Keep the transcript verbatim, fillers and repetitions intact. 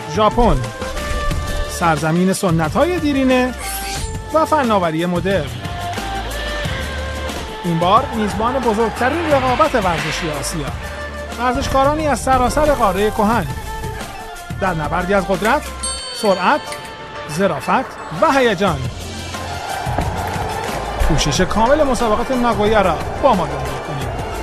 ژاپن، سرزمین سنت‌های دیرینه و فناوری مدرن. این بار میزبان بزرگترین رقابت ورزشی آسیا، ورزشکارانی از سراسر قاره کهن در نبردی از قدرت، سرعت، ظرافت و هیجان. پوشش کامل مسابقات ناگویا را با ما دارید.